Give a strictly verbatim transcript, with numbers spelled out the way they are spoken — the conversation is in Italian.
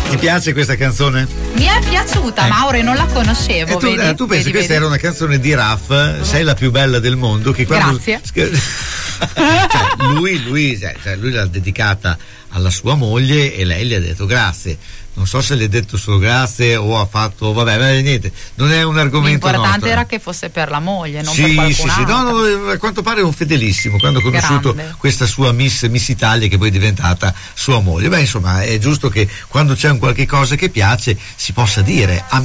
Ti piace questa canzone? Mi è piaciuta, eh. Mauro, e non la conoscevo. E tu, vedi? Eh, tu pensi vedi, questa vedi? era una canzone di Raf, sei la più bella del mondo, che quando Grazie. cioè, lui, lui, cioè, lui l'ha dedicata alla sua moglie e lei gli ha detto grazie. Non so se le ha detto solo grazie o ha fatto, vabbè, vabbè niente, non è un argomento L'importante nostro. era che fosse per la moglie, non sì, per qualcun sì, sì, altro. no, no, a quanto pare è un fedelissimo, quando ho conosciuto Grande. questa sua Miss, Miss Italia, che poi è diventata sua moglie. Beh, insomma, è giusto che quando c'è un qualche cosa che piace si possa dire a me